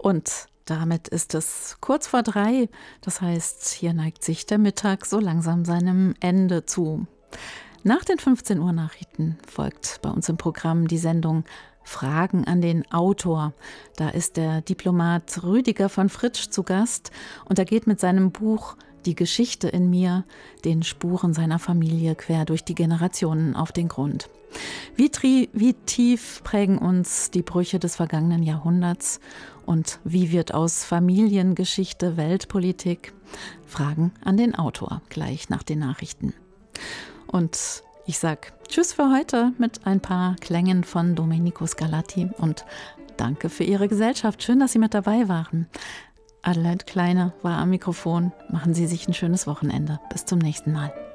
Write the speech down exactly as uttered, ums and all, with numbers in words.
Und damit ist es kurz vor drei. Das heißt, hier neigt sich der Mittag so langsam seinem Ende zu. Nach den fünfzehn Uhr Nachrichten folgt bei uns im Programm die Sendung Fragen an den Autor. Da ist der Diplomat Rüdiger von Fritsch zu Gast und er geht mit seinem Buch Die Geschichte in mir den Spuren seiner Familie quer durch die Generationen auf den Grund. Wie, tri- wie tief prägen uns die Brüche des vergangenen Jahrhunderts und wie wird aus Familiengeschichte Weltpolitik? Fragen an den Autor, gleich nach den Nachrichten. Und ich sag Tschüss für heute mit ein paar Klängen von Domenico Scarlatti und danke für Ihre Gesellschaft. Schön, dass Sie mit dabei waren. Adelheid Kleine war am Mikrofon. Machen Sie sich ein schönes Wochenende. Bis zum nächsten Mal.